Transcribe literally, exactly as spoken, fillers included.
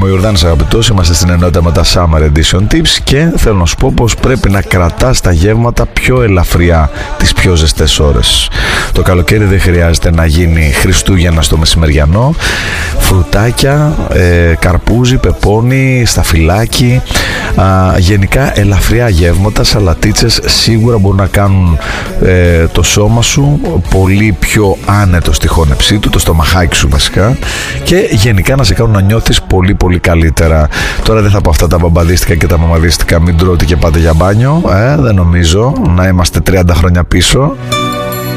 ο Ιορδάνης αγαπητός, είμαστε στην ενότητα με τα Summer Edition Tips και θέλω να σου πω πως πρέπει να κρατάς τα γεύματα πιο ελαφριά τις πιο ζεστές ώρες. Το καλοκαίρι δεν χρειάζεται να γίνει Χριστούγεννα στο μεσημεριανό. Φρουτάκια, ε, καρπούζι, πεπόνι, σταφυλάκι, α, γενικά ελαφριά γεύματα, σαλατίτσες σίγουρα μπορούν να κάνουν ε, το σώμα σου πολύ πιο άνετο στη χώνεψή του, το στομαχάκι σου βασικά, και γενικά να σε κάνουν να νιώθεις πολύ πολύ καλύτερα. Τώρα δεν θα πω αυτά τα μπαμπαδίστικα και τα μαμαδίστικα, μην τρώτε και πάτε για μπάνιο, ε, δεν νομίζω να είμαστε τριάντα χρόνια πίσω.